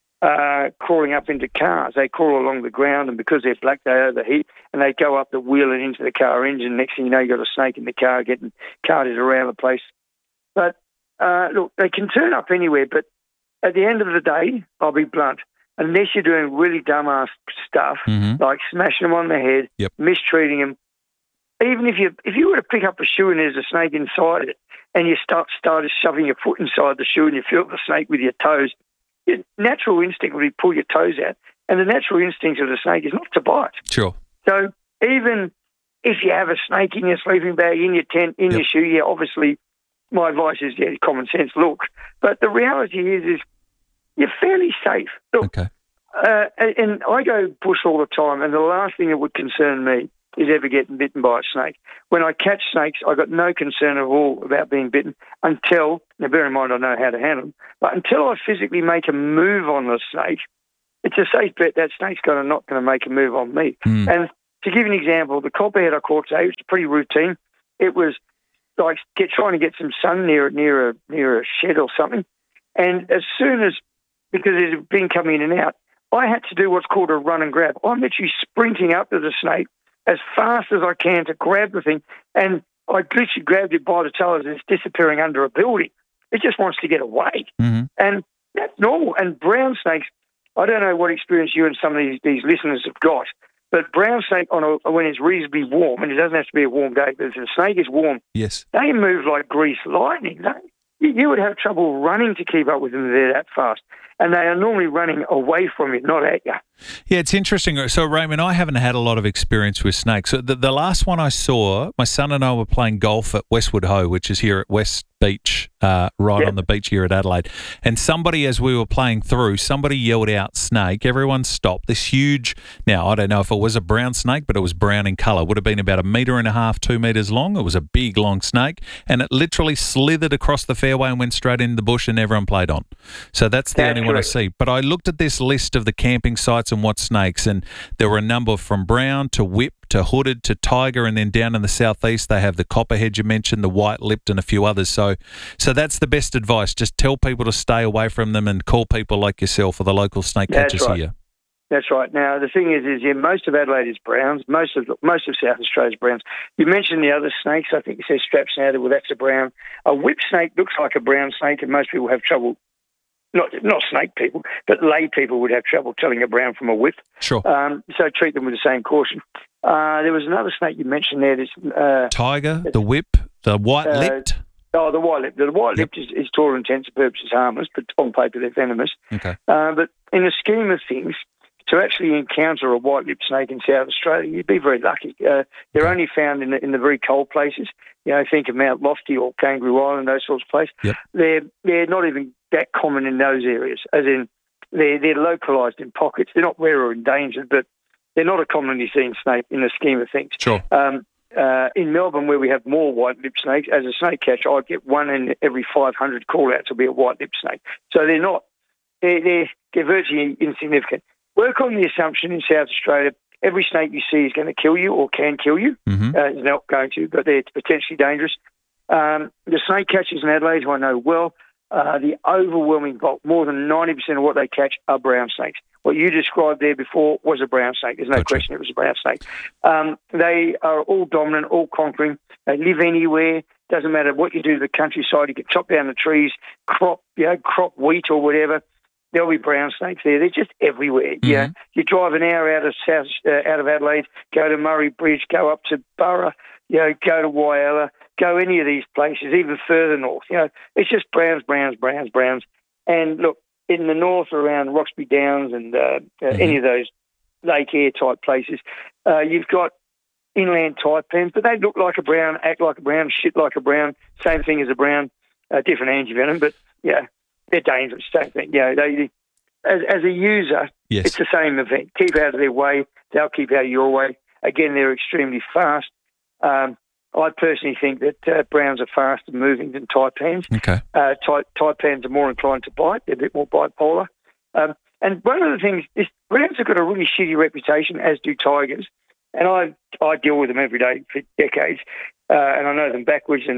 uh, crawling up into cars. They crawl along the ground, and because they're black, they overheat, and they go up the wheel and into the car engine. Next thing you know, you've got a snake in the car getting carted around the place. But, uh, look, they can turn up anywhere, but at the end of the day, I'll be blunt, unless you're doing really dumbass stuff, mm-hmm. like smashing them on the head, yep. mistreating them, even if you if you were to pick up a shoe and there's a snake inside it, and you start started shoving your foot inside the shoe and you feel the snake with your toes, your natural instinct would be pull your toes out, and the natural instinct of the snake is not to bite. Sure. So even if you have a snake in your sleeping bag, in your tent, in yep. your shoe, yeah, obviously my advice is yeah, common sense. Look, but the reality is is you're fairly safe. Look, okay. Uh, and, and I go bush all the time, and the last thing that would concern me is ever getting bitten by a snake. When I catch snakes, I've got no concern at all about being bitten until, now bear in mind I know how to handle them, but until I physically make a move on the snake, it's a safe bet that snake's gonna, not going to make a move on me. Mm. And to give you an example, the copperhead I caught today was pretty routine. It was like get, trying to get some sun near, near, a, near a shed or something. And as soon as, because it had been coming in and out, I had to do what's called a run and grab. I'm literally sprinting up to the snake as fast as I can to grab the thing, and I literally grabbed it by the tail as it's disappearing under a building. It just wants to get away. Mm-hmm. And that's normal. And brown snakes, I don't know what experience you and some of these, these listeners have got, but brown snake, on a, when it's reasonably warm, and it doesn't have to be a warm day, but if the snake is warm, yes, they move like greased lightning. They, you would have trouble running to keep up with them. They're that fast. And they are normally running away from you, not at you. Yeah, it's interesting. So, Raymond, I haven't had a lot of experience with snakes. So the, the last one I saw, my son and I were playing golf at Westwood Ho, which is here at West Beach, uh, right yep. on the beach here at Adelaide. And somebody, as we were playing through, somebody yelled out snake. Everyone stopped. This huge, now, I don't know if it was a brown snake, but it was brown in colour. Would have been about a metre and a half, two metres long. It was a big, long snake. And it literally slithered across the fairway and went straight into the bush, and everyone played on. So that's the that's only one I correct. see. But I looked at this list of the camping sites and what snakes, and there were a number from brown to whip to hooded to tiger, and then down in the southeast they have the copperhead you mentioned, the white-lipped, and a few others. So so that's the best advice. Just tell people to stay away from them and call people like yourself or the local snake That's catchers right. here. That's right. Now, the thing is, is yeah, most of Adelaide is browns. Most of most of South Australia's browns. You mentioned the other snakes. I think you said strap snouted. Well, that's a brown. A whip snake looks like a brown snake, and most people have trouble. Not not snake people, but lay people would have trouble telling a brown from a whip. Sure. Um, so treat them with the same caution. Uh, there was another snake you mentioned there. This uh, tiger, the whip, the white-lipped. Uh, oh, the white-lipped. The white-lipped yep. is, is, to all intents and purposes, harmless, but on paper they're venomous. Okay. Uh, but in the scheme of things, to actually encounter a white-lipped snake in South Australia, you'd be very lucky. Uh, they're only found in the, in the very cold places. You know, think of Mount Lofty or Kangaroo Island, those sorts of places. Yep. They're they're not even that common in those areas, as in they're, they're localised in pockets. They're not rare or endangered, but they're not a commonly seen snake in the scheme of things. Sure. Um, uh, in Melbourne, where we have more white-lipped snakes, as a snake catcher, I'd get one in every five hundred call-outs will be a white-lipped snake. So they're not, they're, they're, they're virtually insignificant. Work on the assumption in South Australia, every snake you see is going to kill you or can kill you. Mm-hmm. Uh, it's not going to, but they're potentially dangerous. Um, the snake catchers in Adelaide, who I know well, uh, the overwhelming bulk, more than ninety percent of what they catch are brown snakes. What you described there before was a brown snake. There's no gotcha. question it was a brown snake. Um, they are all dominant, all conquering. They live anywhere. Doesn't matter what you do to the countryside. You can chop down the trees, crop, you know, crop wheat or whatever. There'll be brown snakes there. They're just everywhere. Mm-hmm. Yeah, you drive an hour out of South, uh, out of Adelaide, go to Murray Bridge, go up to Burra, you know, go to Whyalla, go any of these places, even further north. You know, it's just browns, browns, browns, browns. And look, in the north around Roxby Downs and uh, uh, mm-hmm. any of those Lake Eyre type places, uh, you've got inland taipans, but they look like a brown, act like a brown, shit like a brown. Same thing as a brown, uh, different antivenom, but yeah. They're dangerous, same thing. You know, they, as, as a user, yes. it's the same event. Keep out of their way. They'll keep out of your way. Again, they're extremely fast. Um, I personally think that uh, browns are faster moving than taipans. Okay. Uh, tai- taipans are more inclined to bite. They're a bit more bipolar. Um, and one of the things is browns have got a really shitty reputation, as do tigers. And I I deal with them every day for decades, uh, and I know them backwards and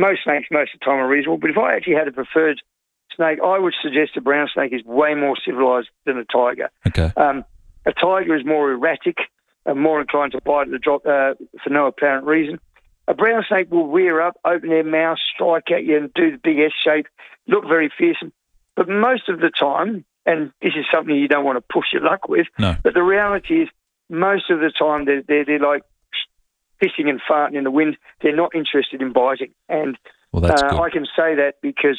most snakes most of the time are reasonable, but if I actually had a preferred snake, I would suggest a brown snake is way more civilised than a tiger. Okay. Um, a tiger is more erratic and more inclined to bite at the drop uh, for no apparent reason. A brown snake will rear up, open their mouth, strike at you and do the big S shape, look very fearsome. But most of the time, and this is something you don't want to push your luck with, no. but the reality is most of the time they're, they're, they're like pissing and farting in the wind. They're not interested in biting. And well, that's uh, good. I can say that because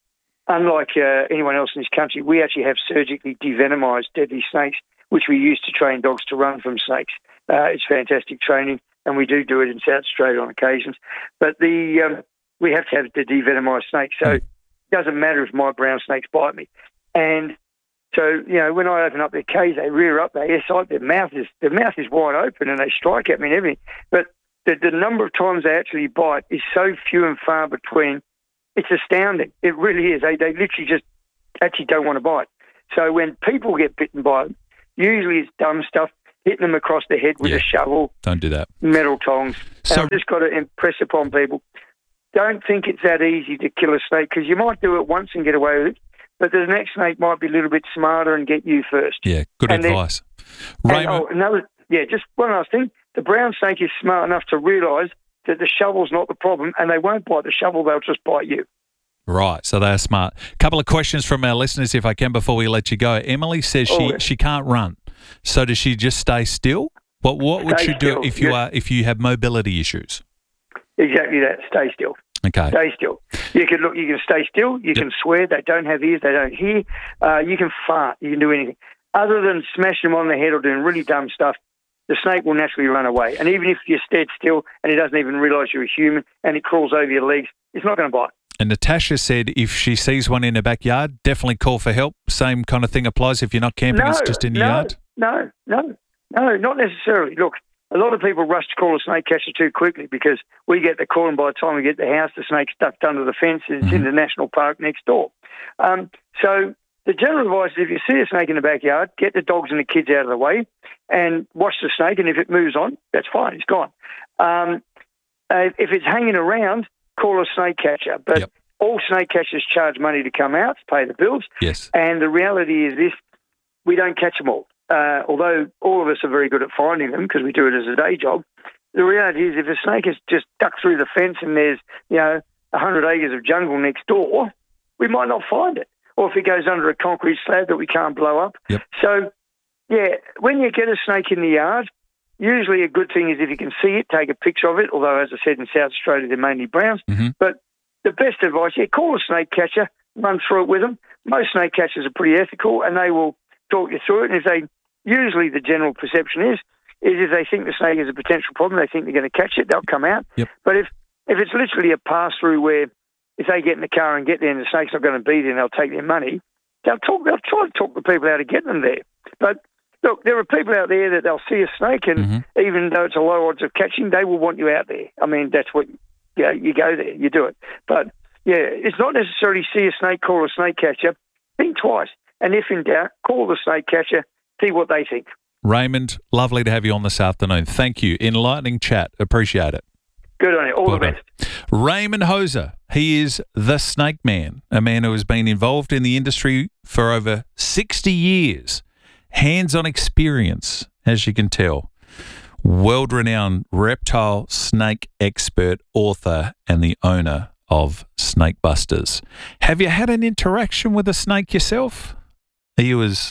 unlike uh, anyone else in this country, we actually have surgically devenomized deadly snakes, which we use to train dogs to run from snakes. Uh, it's fantastic training, and we do do it in South Australia on occasions. But the um, we have to have the devenomized snake, so it doesn't matter if my brown snakes bite me. And so, you know, when I open up their cage, they rear up, they S-side, their mouth is their mouth is wide open, and they strike at me and everything. But the, the number of times they actually bite is so few and far between. It's astounding. It really is. They they literally just actually don't want to bite. So when people get bitten by them, usually it's dumb stuff, hitting them across the head with yeah. a shovel. Don't do that. Metal tongs. So, and I've just got to impress upon people, don't think it's that easy to kill a snake, because you might do it once and get away with it, but the next snake might be a little bit smarter and get you first. Yeah, good and advice. Then, Raymond. And, oh, another, yeah, just one last thing. The brown snake is smart enough to realise that the shovel's not the problem, and they won't bite the shovel, they'll just bite you. Right, so they're smart. Couple of questions from our listeners, if I can, before we let you go. Emily says Oh, she, yeah. she can't run, so does she just stay still? What what would Stay she do still, if you yeah. are if you have mobility issues? Exactly that. Stay still. Okay. Stay still. You can look. You can stay still. You can swear. They don't have ears. They don't hear. Uh, you can fart. You can do anything other than smash them on the head or doing really dumb stuff. The snake will naturally run away. And even if you're dead still and it doesn't even realise you're a human and it crawls over your legs, it's not going to bite. And Natasha said if she sees one in her backyard, definitely call for help. Same kind of thing applies if you're not camping, no, it's just in your no, yard? No, no, no, not necessarily. Look, a lot of people rush to call a snake catcher too quickly because we get the call, and by the time we get to the house, the snake's ducked under the fence and it's Mm-hmm. in the national park next door. Um, so the general advice is if you see a snake in the backyard, get the dogs and the kids out of the way and watch the snake, and if it moves on, that's fine, it's gone. Um, uh, if it's hanging around, call a snake catcher. But yep. all snake catchers charge money to come out, to pay the bills. Yes. And the reality is this, we don't catch them all. Uh, although all of us are very good at finding them because we do it as a day job, the reality is if a snake is just ducked through the fence and there's, you know, one hundred acres of jungle next door, we might not find it. Or if it goes under a concrete slab that we can't blow up. Yep. So, yeah, when you get a snake in the yard, usually a good thing is if you can see it, take a picture of it, although, as I said, in South Australia, they're mainly browns. Mm-hmm. But the best advice, yeah, call a snake catcher, run through it with them. Most snake catchers are pretty ethical, and they will talk you through it. And if they, usually the general perception is, is if they think the snake is a potential problem, they think they're going to catch it, they'll come out. Yep. But if, if it's literally a pass-through where if they get in the car and get there and the snake's not going to be there and they'll take their money, they'll talk. They'll try to talk the people out of getting them there. But look, there are people out there that they'll see a snake, and mm-hmm. even though it's a low odds of catching, they will want you out there. I mean, that's what, you know, you go there, you do it. But yeah, it's not necessarily see a snake, call a snake catcher. Think twice, and if in doubt, call the snake catcher. See what they think. Raymond, lovely to have you on this afternoon. Thank you. Enlightening chat. Appreciate it. Good on you. All well the done. best. Raymond Hoser. He is the Snake Man, a man who has been involved in the industry for over sixty years. Hands-on experience, as you can tell. World-renowned reptile snake expert, author, and the owner of Snake Busters. Have you had an interaction with a snake yourself? Are you as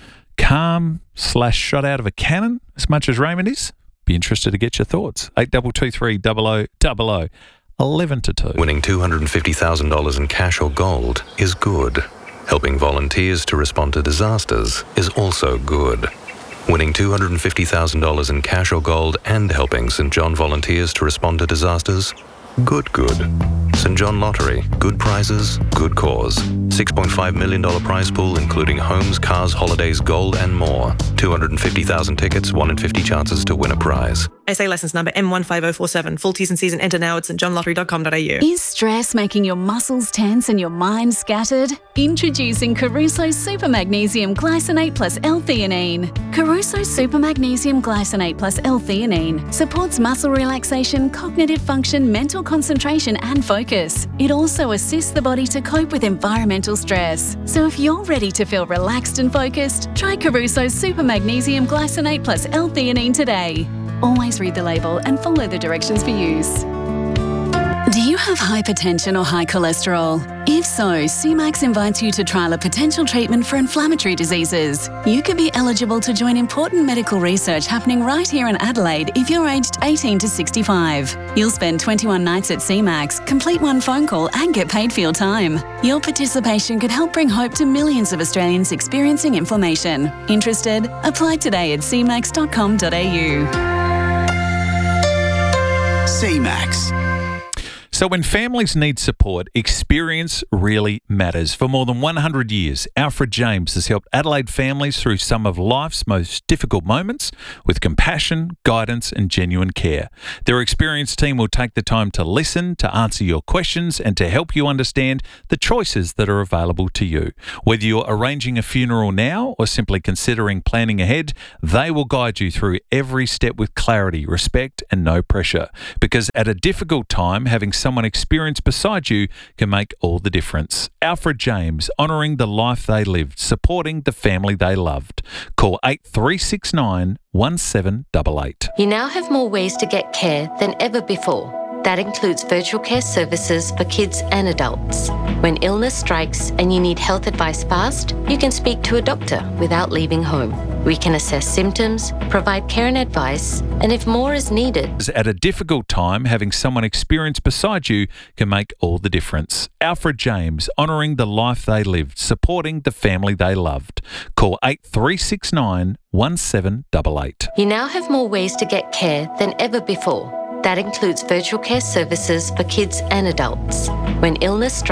calm slash shot out of a cannon as much as Raymond is? Be interested to get your thoughts. eight two two three double oh double oh, eleven to two. Winning two hundred fifty thousand dollars in cash or gold is good. Helping volunteers to respond to disasters is also good. Winning two hundred fifty thousand dollars in cash or gold and helping St John volunteers to respond to disasters? Good, good. St John Lottery. Good prizes, good cause. six point five million dollars prize pool including homes, cars, holidays, gold and more. two hundred fifty thousand tickets, one in fifty chances to win a prize. S A licence number M one five oh four seven. Full T's and C's and enter now at st john lottery dot com dot a u. Is stress making your muscles tense and your mind scattered? Introducing Caruso Super Magnesium Glycinate plus L-theanine. Caruso Super Magnesium Glycinate plus L-theanine supports muscle relaxation, cognitive function, mental concentration and focus. focus. It also assists the body to cope with environmental stress. So if you're ready to feel relaxed and focused, try Caruso's Super Magnesium Glycinate plus L-theanine today. Always read the label and follow the directions for use. Do you have hypertension or high cholesterol? If so, C MAX invites you to trial a potential treatment for inflammatory diseases. You could be eligible to join important medical research happening right here in Adelaide if you're aged eighteen to sixty-five. You'll spend twenty-one nights at C MAX, complete one phone call and get paid for your time. Your participation could help bring hope to millions of Australians experiencing inflammation. Interested? Apply today at c max dot com dot a u. C MAX. So when families need support, experience really matters. For more than one hundred years, Alfred James has helped Adelaide families through some of life's most difficult moments with compassion, guidance and genuine care. Their experienced team will take the time to listen, to answer your questions and to help you understand the choices that are available to you. Whether you're arranging a funeral now or simply considering planning ahead, they will guide you through every step with clarity, respect and no pressure. Because at a difficult time, having someone Someone experienced beside you can make all the difference. Alfred James, honouring the life they lived, supporting the family they loved. Call eight three six nine, one seven eight eight. You now have more ways to get care than ever before. That includes virtual care services for kids and adults. When illness strikes and you need health advice fast, you can speak to a doctor without leaving home. We can assess symptoms, provide care and advice, and if more is needed. At a difficult time, having someone experienced beside you can make all the difference. Alfred James, honouring the life they lived, supporting the family they loved. Call eight three six nine, one seven eight eight. You now have more ways to get care than ever before. That includes virtual care services for kids and adults. When illness strikes,